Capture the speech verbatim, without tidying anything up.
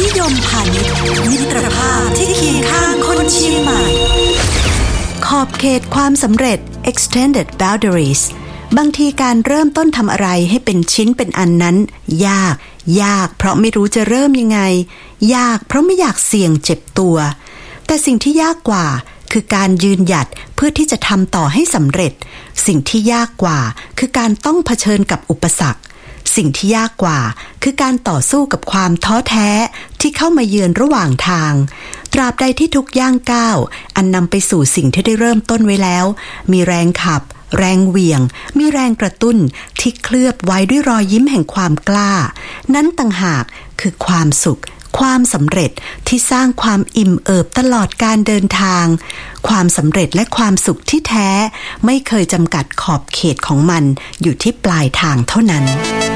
นิยมพาณิชย์มิตรภาพที่เคียงข้างคนเชียงใหม่ขอบเขตความสำเร็จ extended boundaries บางทีการเริ่มต้นทำอะไรให้เป็นชิ้นเป็นอันนั้นยากยากเพราะไม่รู้จะเริ่มยังไงยากเพราะไม่อยากเสี่ยงเจ็บตัวแต่สิ่งที่ยากกว่าคือการยืนหยัดเพื่อที่จะทำต่อให้สำเร็จสิ่งที่ยากกว่าคือการต้องเผชิญกับอุปสรรคสิ่งที่ยากกว่าคือการต่อสู้กับความท้อแท้ที่เข้ามาเยือนระหว่างทางตราบใดที่ทุกย่างก้าวอันนำไปสู่สิ่งที่ได้เริ่มต้นไว้แล้วมีแรงขับแรงเหวี่ยงมีแรงกระตุ้นที่เคลือบไว้ด้วยรอยยิ้มแห่งความกล้านั้นต่างหากคือความสุขความสำเร็จที่สร้างความอิ่มเอิบตลอดการเดินทางความสำเร็จและความสุขที่แท้ไม่เคยจำกัดขอบเขตของมันอยู่ที่ปลายทางเท่านั้น